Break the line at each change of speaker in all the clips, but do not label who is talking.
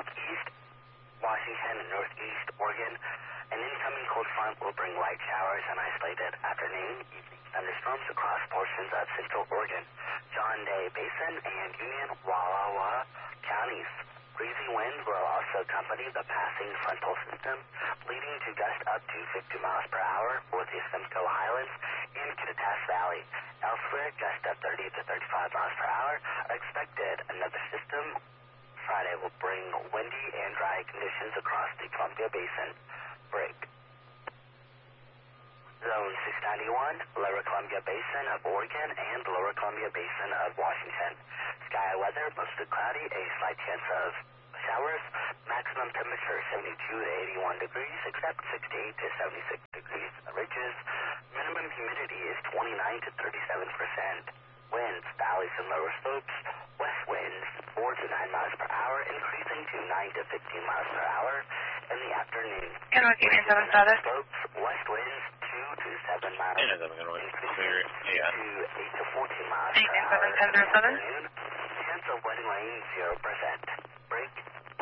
southeast Washington and northeast Oregon. An incoming cold front will bring light showers and isolated afternoon, evening thunderstorms across portions of central Oregon, John Day Basin, and Union Wallowa counties. Breezy winds will also accompany the passing frontal system, leading to gusts up to 50 miles per hour for the Simcoe Highlands and Kittitas Valley. Elsewhere, gusts up 30 to 35 miles per hour are expected. Another system Friday will bring windy and dry conditions across the Columbia Basin. Break. Zone 691, Lower Columbia Basin of Oregon and Lower Columbia Basin of Washington. Sky weather, mostly cloudy, a slight chance of showers. Maximum temperature 72 to 81 degrees, except 68 to 76 degrees in the ridges. Minimum humidity is 29 to 37%. Winds, valleys and lower slopes. West winds 4 to 9 miles per hour, increasing to 9 to 15 miles per hour in the afternoon. Slopes, west winds 2 to 7 miles, increasing to 8 to 14 miles per hour in the afternoon. Chance of wetting rain 0%. Break.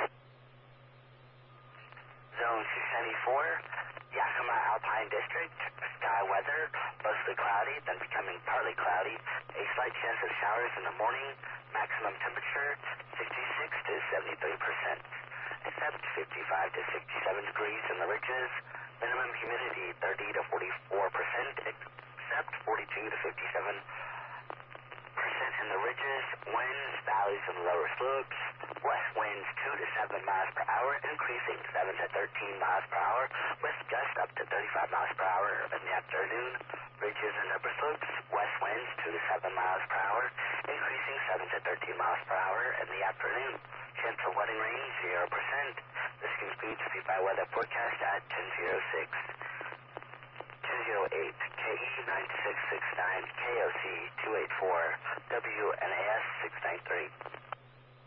Zone 694, Yakima Alpine District. Sky weather, mostly cloudy, then becoming partly cloudy. A slight chance of showers in the morning. Maximum temperature 66 to 73%. Except 55 to 67 degrees in the ridges. Minimum humidity 30 to 44%, except 42 to 57% in the ridges. Winds, valleys and lower slopes. West winds 2 to 7 miles per hour, increasing 7 to 13 miles per hour, with gusts up to 35 miles per hour in the afternoon. Ridges and upper slopes. West winds 2 to 7 miles per hour, increasing 7 to 13 miles per hour in the afternoon. Chance of wetting rain 0%. This concludes the weather forecast at 10:06. 10:08, KE 9669, KOC 284, WNAS 693.